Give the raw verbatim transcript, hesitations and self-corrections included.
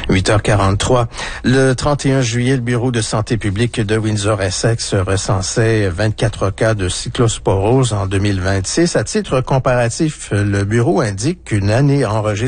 huit heures quarante-trois. Le trente et un juillet, le Bureau de santé publique de Windsor-Essex recensait vingt-quatre cas de cyclosporose en deux mille vingt-six. À titre comparatif, le bureau indique qu'une année enregistre